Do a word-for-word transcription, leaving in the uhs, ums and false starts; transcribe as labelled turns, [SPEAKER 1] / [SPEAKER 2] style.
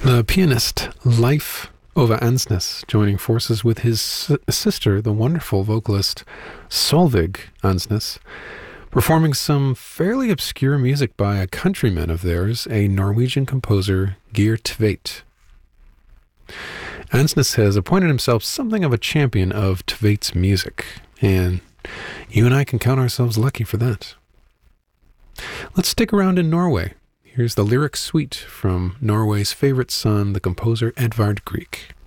[SPEAKER 1] The pianist Leif Ove Ansnes joining forces with his sister, the wonderful vocalist Solveig Ansnes, performing some fairly obscure music by a countryman of theirs, a Norwegian composer, Geir Tveit. Ansnes has appointed himself something of a champion of Tveit's music, and you and I can count ourselves lucky for that. Let's stick around in Norway. Here's the lyric suite from Norway's favorite son, the composer Edvard Grieg.